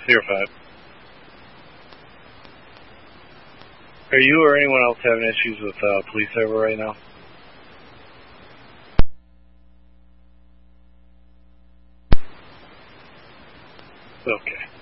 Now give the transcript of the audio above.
Zero 5. Are you or anyone else having issues with police over right now? Okay.